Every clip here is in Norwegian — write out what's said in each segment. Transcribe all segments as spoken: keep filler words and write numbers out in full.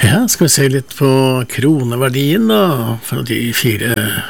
Ja, skal vi se litt på kroneverdien da, for de fire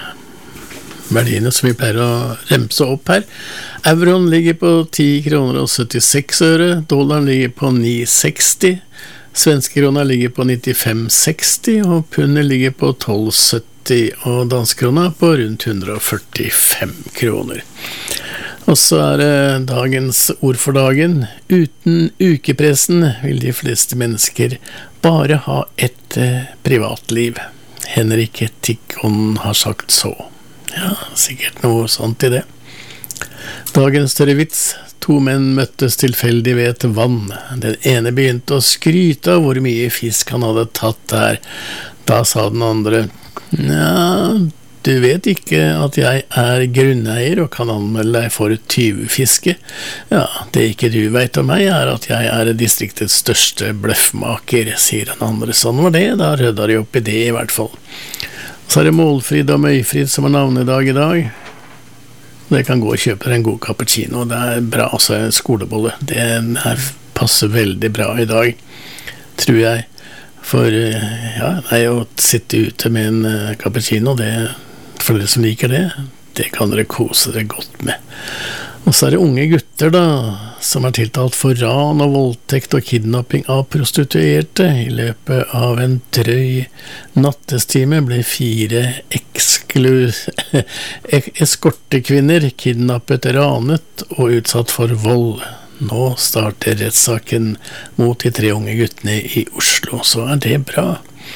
verdiene som vi pleier å remse opp her. Euroen ligger på ti kroner og syttiseks øre, dollaren ligger på ni seksti, svenske krona ligger på nittifem seksti, og pundet ligger på tolv sytti, og dansk krona på rundt hundre og førtifem kroner. Og så er det dagens ord for dagen. Uten ukepressen vil de fleste mennesker bare ha et eh, privatliv. Henrik Tikkon har sagt så. Ja, sikkert noe sånt i det. Dagens større vits. To menn møttes tilfeldig ved et vann. Den ene begynte å skryte av hvor mye fisk han hadde tatt der. Da sa den andre, ja, du vet ikke at jeg er grunneier og kan anmelde deg for tyvefiske. Ja, det ikke du vet om meg er at jeg er distriktets største bløffmaker, sier den andre. Sånn var det, da rødder de opp i det i hvert fall. Så er det Målfrid og Møyfrid som har navnedag i dag. Det kan gå og kjøpe en god cappuccino, det er bra, altså en skolebolle. Det er, passer veldig bra i dag, tror jeg. For ja, nei, å sitte ute med en cappuccino, det for dere som liker det, det kan dere kose dere godt med. Og så er det unge gutter da, som er tiltalt for ran og voldtekt og kidnapping av prostituerte. I løpet av en drøy nattestime ble fire eksklu... eskortekvinner kidnappet, ranet og utsatt for vold. Nå starter rettssaken mot de tre unge guttene i Oslo, så er det bra.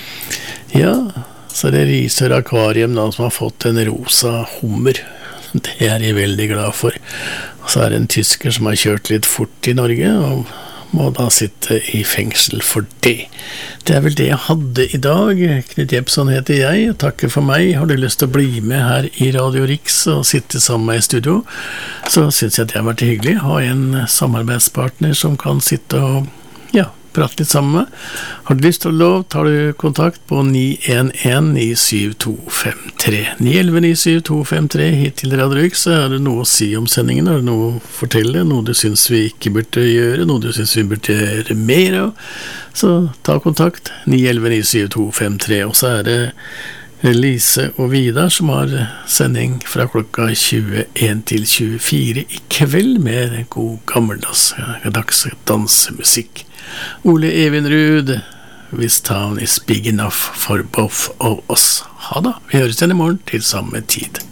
Ja, så er det Risør Akvarium da, som har fått en rosa hummer. Det er de veldig glad for. Og så er det en tysker som har kjørt litt fort i Norge, og må da sitte i fengsel for det. Det er vel det jeg hadde i dag. Knut Jepson heter jeg, og takker for meg. Har du lyst til å bli med her i Radio Riks og sitte sammen med meg i studio, så synes jeg det har vært hyggelig. Ha en samarbeidspartner som kan sitte og, ja, prate litt sammen med. Har du lyst til å lov, tar du kontakt på ni en en ni syv to fem tre. ni ett ett ni syv to fem tre hit til Radio Riks. Så er det noe å si om sendingen, er det noe å fortelle, noe du synes vi ikke burde gjøre, noe du synes vi burde gjøre mer av. Så ta kontakt, ni ett ett ni syv to fem tre, og så er det Lise og Vidar som har sending fra klokka tjueen til tjuefire i kveld med god gammeldags dagsdansemusikk. Ole Evinrud, This town is big enough for both of us. Ha da, vi høres igjen i morgen til samme tid.